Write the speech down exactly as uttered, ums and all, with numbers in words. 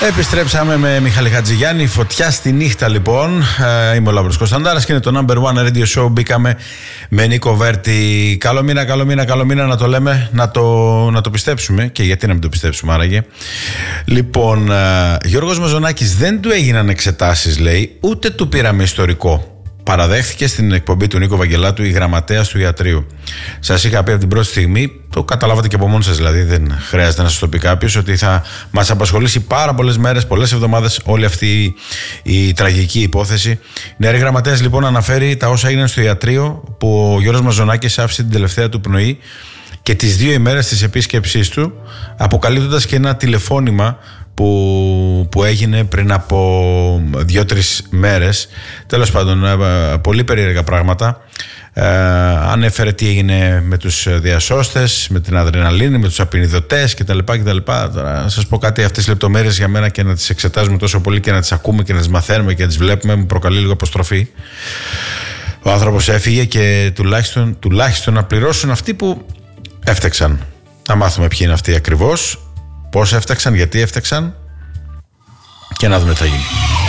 Επιστρέψαμε με Μιχάλη Χατζηγιάννη. Φωτιά στη νύχτα, λοιπόν. Ε, είμαι ο Λάμπρος Κωνσταντάρας και είναι το Number One Radio Show. Μπήκαμε με Νίκο Βέρτη. Καλό μήνα, καλό μήνα, καλό μήνα να το λέμε, να το, να το πιστέψουμε. Και γιατί να μην το πιστέψουμε, άραγε. Λοιπόν, ε, Γιώργος Μαζονάκης, δεν του έγιναν εξετάσεις, λέει, ούτε του πήραμε ιστορικό. Παραδέχθηκε στην εκπομπή του Νίκο Βαγγελάτου η γραμματέας του ιατρείου. Σας είχα πει από την πρώτη στιγμή, το καταλάβατε και από μόνοι σας, δηλαδή δεν χρειάζεται να σας το πει κάποιος, ότι θα μας απασχολήσει πάρα πολλές μέρες, πολλές εβδομάδες όλη αυτή η, η τραγική υπόθεση. Η νεαρή γραμματέας λοιπόν αναφέρει τα όσα έγιναν στο ιατρείο που ο Γιώργος Μαζονάκης άφησε την τελευταία του πνοή και τις δύο ημέρες της επίσκεψής του, αποκαλύπτοντας και ένα τηλεφώνημα Που, που έγινε πριν από δύο-τρεις μέρες. Τέλος πάντων, πολύ περίεργα πράγματα. Ε, ανέφερε τι έγινε με τους διασώστες, με την αδρεναλίνη, με τους απεινιδωτές κτλ. κτλ. Τώρα, να σας πω κάτι, αυτές τις λεπτομέρειες για μένα και να τις εξετάζουμε τόσο πολύ και να τις ακούμε και να τις μαθαίνουμε και να τις βλέπουμε, μου προκαλεί λίγο αποστροφή. Ο άνθρωπος έφυγε και τουλάχιστον, τουλάχιστον να πληρώσουν αυτοί που έφταξαν. Να μάθουμε ποιοι είναι αυτοί ακριβώς, πώς έφταξαν, γιατί έφταξαν και να δούμε τι θα γίνει.